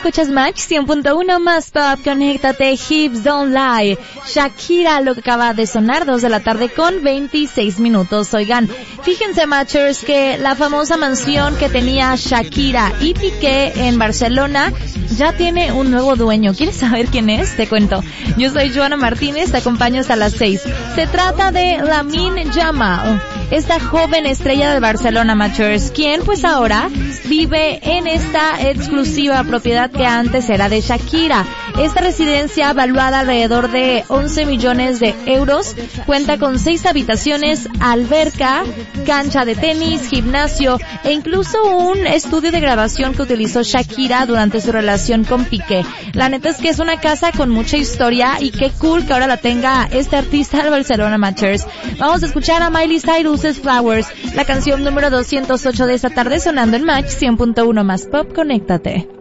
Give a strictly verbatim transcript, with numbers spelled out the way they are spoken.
escuchas Match cien punto uno más pop, conéctate, Hips Don't Lie, Shakira, lo que acaba de sonar, dos de la tarde con veintiséis minutos. Oigan, fíjense, Matchers, que la famosa mansión que tenía Shakira y Piqué en Barcelona ya tiene un nuevo dueño. ¿Quieres saber quién es? Te cuento. Yo soy Joana Martínez, te acompaño hasta las seis. Se trata de Lamine Yamal, esta joven estrella de Barcelona, Matchers, quien pues ahora vive en esta exclusiva propiedad que antes era de Shakira. Esta residencia, valuada alrededor de once millones de euros, cuenta con seis habitaciones, alberca, cancha de tenis, gimnasio e incluso un estudio de grabación que utilizó Shakira durante su relación con Piqué. La neta es que es una casa con mucha historia y qué cool que ahora la tenga este artista de Barcelona, Matchers. Vamos a escuchar a Miley Cyrus's Flowers, la canción número doscientos ocho de esta tarde, sonando en Match cien punto uno más pop, conéctate.